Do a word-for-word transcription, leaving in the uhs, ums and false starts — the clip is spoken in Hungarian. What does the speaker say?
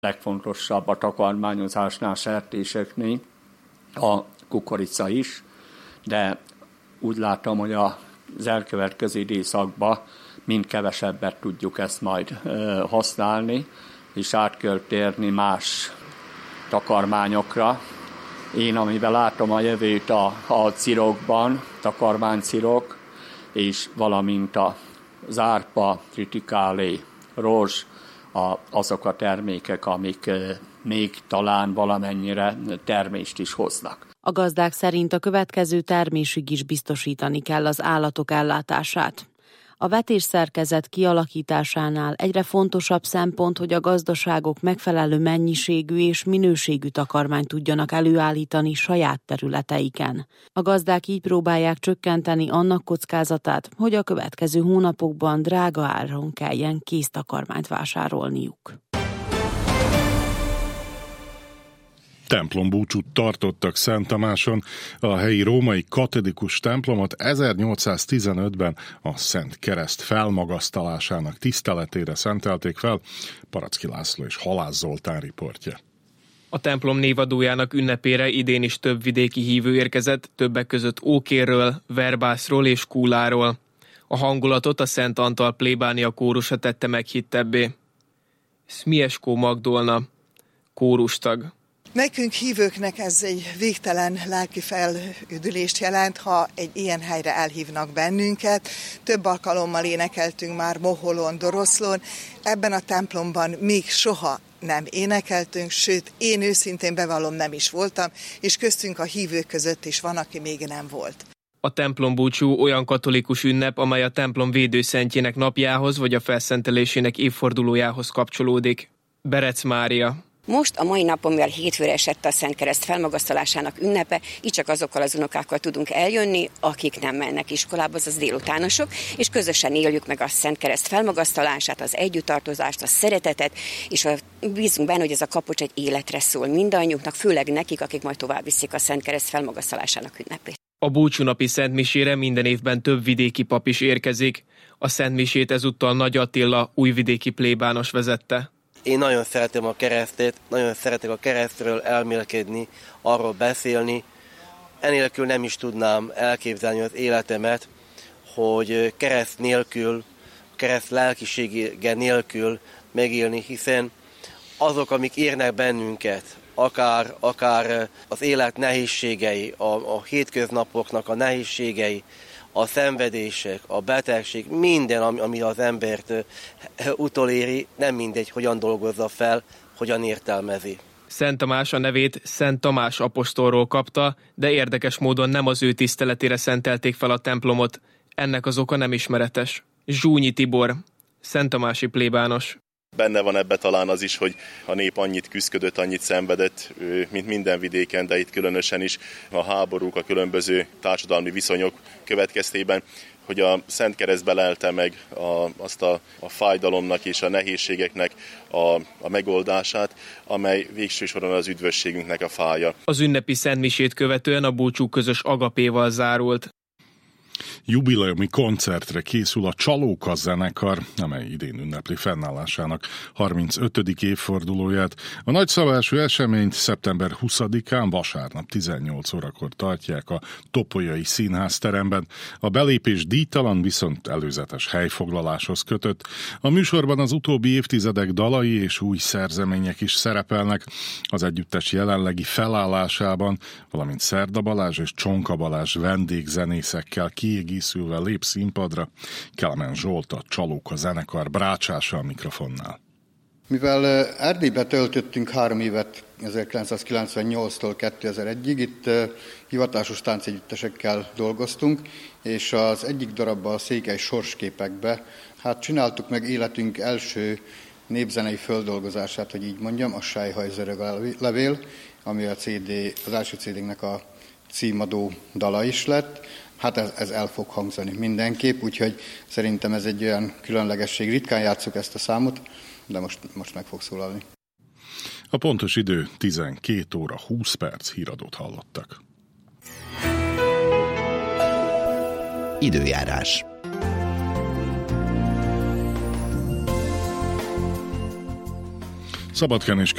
Legfontosabb a takarmányozásnál, sertéseknél a kukorica is, de úgy látom, hogy az elkövetkező időszakban mind kevesebbet tudjuk ezt majd használni, és át kell térni más takarmányokra. Én, amiben látom a jövőt a, a cirokban, takarmánycirok, és valamint az árpa, tritikálé, rozs, a, azok a termékek, amik e, még talán valamennyire termést is hoznak. A gazdák szerint a következő termésig is biztosítani kell az állatok ellátását. A vetésszerkezet kialakításánál egyre fontosabb szempont, hogy a gazdaságok megfelelő mennyiségű és minőségű takarmányt tudjanak előállítani saját területeiken. A gazdák így próbálják csökkenteni annak kockázatát, hogy a következő hónapokban drága áron kelljen késztakarmányt vásárolniuk. Templombúcsút tartottak Szent Tamáson. A helyi római katolikus templomot ezernyolcszáztizenötben a Szent Kereszt felmagasztalásának tiszteletére szentelték fel. Paracki László és Halász Zoltán riportja. A templom névadójának ünnepére idén is több vidéki hívő érkezett, többek között Ókérről, Verbászról és Kúláról. A hangulatot a Szent Antal plébánia kórusa tette meghittebbé. Szmieskó Magdolna, kórustag. Nekünk hívőknek ez egy végtelen lelki felüdülést jelent, ha egy ilyen helyre elhívnak bennünket. Több alkalommal énekeltünk már Moholon, Doroszlón. Ebben a templomban még soha nem énekeltünk, sőt, én őszintén bevallom, nem is voltam, és köztünk a hívők között is van, aki még nem volt. A templombúcsú olyan katolikus ünnep, amely a templom védőszentjének napjához vagy a felszentelésének évfordulójához kapcsolódik. Berec Mária. Most a mai napon, mivel hétfőre esett a Szent Kereszt felmagasztalásának ünnepe, így csak azokkal az unokákkal tudunk eljönni, akik nem mennek iskolába, azaz délutánosok, és közösen éljük meg a Szent Kereszt felmagasztalását, az együttartozást, a szeretetet, és bízunk benne, hogy ez a kapocs egy életre szól mindannyiunknak, főleg nekik, akik majd tovább viszik a Szent Kereszt felmagasztalásának ünnepét. A búcsúnapi szentmisére minden évben több vidéki pap is érkezik. A szentmisét ezúttal Nagy Attila újvidéki plébános vezette. Én nagyon szeretem a keresztet, nagyon szeretek a keresztről elmélkedni, arról beszélni. Enélkül nem is tudnám elképzelni az életemet, hogy kereszt nélkül, kereszt lelkisége nélkül megélni, hiszen azok, amik érnek bennünket, akár, akár az élet nehézségei, a, a hétköznapoknak a nehézségei, a szenvedések, a betegség, minden, ami, ami az embert utoléri, nem mindegy, hogyan dolgozza fel, hogyan értelmezi. Szent Tamás a nevét Szent Tamás apostolról kapta, de érdekes módon nem az ő tiszteletére szentelték fel a templomot. Ennek az oka nem ismeretes. Zsúnyi Tibor, Szent Tamási plébános. Benne van ebbe talán az is, hogy a nép annyit küszködött, annyit szenvedett, mint minden vidéken, de itt különösen is a háborúk, a különböző társadalmi viszonyok következtében, hogy a Szent Keresztbe lelte meg a, azt a, a fájdalomnak és a nehézségeknek a, a megoldását, amely végső soron az üdvösségünknek a fája. Az ünnepi szentmisét követően a búcsú közös agapéval zárult. Jubileumi koncertre készül a Csalóka zenekar, amely idén ünnepli fennállásának harmincötödik évfordulóját. A nagyszabású eseményt szeptember huszadikán vasárnap tizennyolc órakor tartják a Topolyai Színházteremben. A belépés díjtalan, viszont előzetes helyfoglaláshoz kötött. A műsorban az utóbbi évtizedek dalai és új szerzemények is szerepelnek. Az együttes jelenlegi felállásában, valamint Szerda Balázs és Csonka Balázs vendégzenészekkel kiegészülve lép színpadra. Kelemen Zsolt, a Csalóka zenekar brácsása a mikrofonnál. Mivel Erdélybe töltöttünk három évet ezerkilencszázkilencvennyolctól kétezer-egyig, itt hivatásos táncegyüttesekkel dolgoztunk, és az egyik darabban a Székely sorsképekbe, hát csináltuk meg életünk első népzenei földolgozását, hogy így mondjam, a Sájhajzörög levél, ami a cé dé, az első cé dé-nek a címadó dala is lett. Hát ez, ez el fog hangzani mindenképp, úgyhogy szerintem ez egy olyan különlegesség. Ritkán játsszuk ezt a számot, de most, most meg fog szólalni. A pontos idő tizenkét óra húsz perc, híradót hallottak. Időjárás. Szabadkán és